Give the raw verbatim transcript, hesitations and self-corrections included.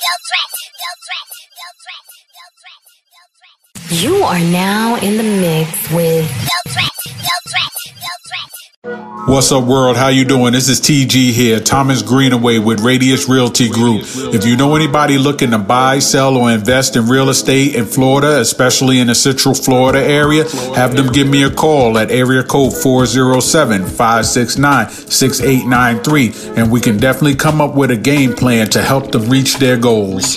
You are now in the mix with What's up, world? How you doing? This is T G here, Thomas Greenaway with Radius Realty Group. If you know anybody looking to buy, sell, or invest in real estate in Florida, especially in the Central Florida area, have them give me a call at area code four oh seven, five six nine, six eight nine three, and we can definitely come up with a game plan to help them reach their goals.